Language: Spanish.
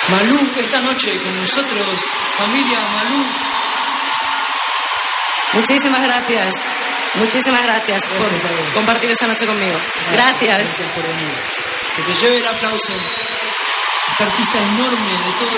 Malú, esta noche con nosotros, familia Malú. Muchísimas gracias. Muchísimas gracias por compartir esta noche conmigo. Gracias. Gracias por venir. Que se lleve el aplauso. Este artista enorme de todo